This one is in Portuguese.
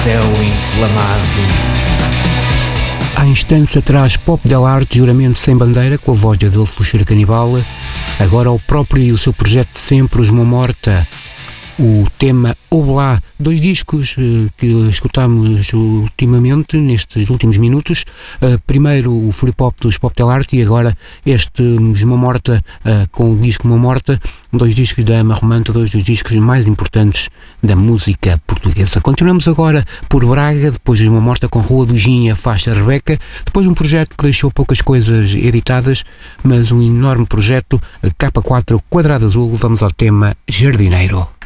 céu inflamado. Há instantes atrás, Pop Del Arte, Juramento Sem Bandeira, com a voz de Adolfo Luxeira Canibal. Agora o próprio e o seu projeto de sempre, Os Mão Morta. O tema Oblá, 2 discos que escutámos ultimamente, nestes últimos minutos. Primeiro o Free Pop dos Pop Del Arte e agora este Mão Morta com o disco Mão Morta, 2 discos da Ama Romântica, 2 dos discos mais importantes da música portuguesa. Continuamos agora por Braga, depois de Mão Morta com Rua do Gin e a faixa Rebeca, depois um projeto que deixou poucas coisas editadas, mas um enorme projeto, K4 Quadrado Azul. Vamos ao tema Jardineiro.